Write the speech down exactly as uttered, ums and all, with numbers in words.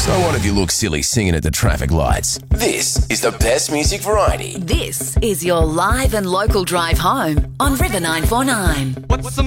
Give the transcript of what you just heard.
So what if you look silly singing at the traffic lights? This is the best music variety. This is your live and local drive home on River nine four nine. What's the